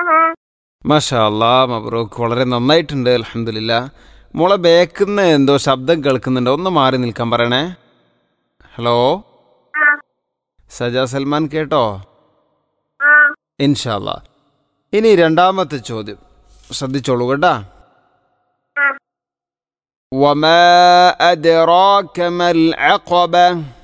മാഷാ അല്ലാ മബ്രൂക്ക് വളരെ നന്നായിട്ടുണ്ട് അൽഹംദുലില്ലാ. മോളെ ബേക്കിന്ന് എന്തോ ശബ്ദം കേൾക്കുന്നുണ്ട്, ഒന്ന് മാറി നിൽക്കാൻ പറയണേ. ഹലോ സജ സൽമാൻ കേട്ടോ? ഇൻഷാ അല്ലാ. ഇനി രണ്ടാമത്തെ ചോദ്യം ശ്രദ്ധിച്ചോളൂ കേട്ടാ. വമാ അദ്റാക മൽ അഖബ.